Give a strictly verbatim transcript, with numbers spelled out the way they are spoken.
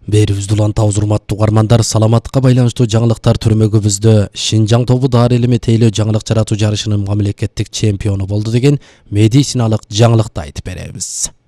Берибизди улантабыз урматтуу угармандар, саламатка байланыштуу жаңылыктар түрмөгүбүздө Шинжаң тобу дары илими тейлөө жаңылык жаратуу жарышынын мамлекеттик чемпиону болду деген медициналык жаңылыкты айтып беребиз.